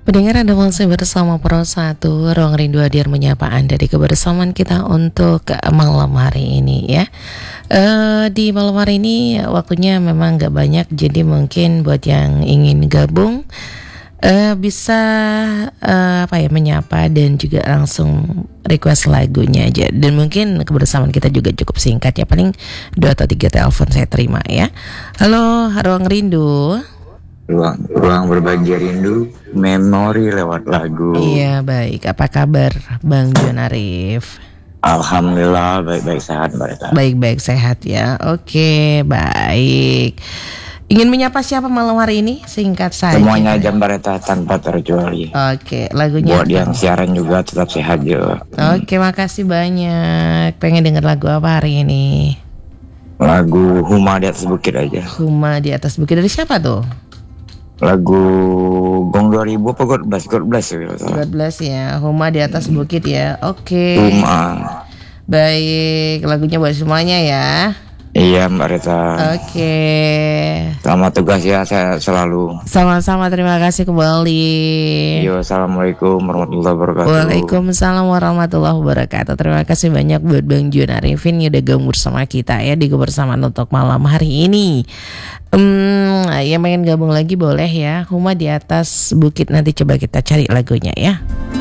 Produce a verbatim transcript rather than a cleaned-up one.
Pendengar, Anda masih bersama Pro satu Ruang Rindu hadir menyapa Anda di kebersamaan kita untuk malam hari ini ya. Uh, di malam hari ini waktunya memang gak banyak, jadi mungkin buat yang ingin gabung uh, bisa uh, apa ya menyapa dan juga langsung request lagunya aja. Dan mungkin kebersamaan kita juga cukup singkat ya, paling dua atau tiga telepon saya terima ya. Halo Ruang Rindu. Ruang, ruang berbagi rindu, memori lewat lagu. Iya baik, apa kabar Bang Jon Arif? Alhamdulillah baik-baik sehat Mbak Rita. Baik-baik sehat ya, oke baik. Ingin menyapa siapa malam hari ini? Singkat saja. Semuanya aja Mbak Rita tanpa terkecuali. Oke, lagunya. Buat yang siaran juga tetap sehat juga. Oke, makasih banyak. Pengen denger lagu apa hari ini? Lagu Huma di atas bukit aja. Huma di atas bukit dari siapa tuh? Lagu Gong dua ribu apa God Bless God Bless ya. God Bless ya. Huma di atas bukit ya. Oke. Huma. Baik, lagunya buat semuanya ya. Iya Mbak Rita. Oke. Selamat tugas ya, saya selalu. Sama-sama, terima kasih kembali. Yo, assalamualaikum warahmatullahi wabarakatuh. Waalaikumsalam warahmatullahi wabarakatuh. Terima kasih banyak buat Bang Jon Arifin yang udah gabung bersama kita ya di kebersamaan untuk malam hari ini. Hmm, yang pengen gabung lagi boleh ya. Huma di atas bukit, nanti coba kita cari lagunya ya.